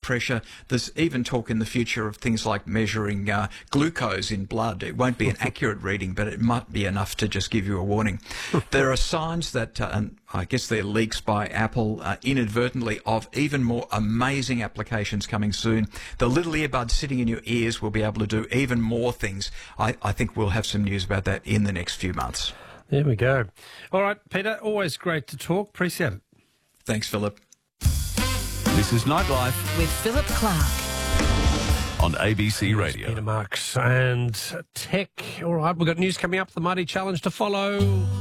pressure. There's even talk in the future of things like measuring glucose in blood. It won't be an accurate reading, but it might be enough to just give you a warning. There are signs that, and I guess they're leaks by Apple inadvertently, of even more amazing applications coming soon. The little earbud sitting in your ears will be able to do even more things. I think we'll have some news about that in the next few months. There we go. All right, Peter, always great to talk. Appreciate it. Thanks, Philip. This is Nightlife With Philip Clark. on ABC Radio. Peter Marks and Tech. All right, we've got news coming up, the Mighty Challenge to follow.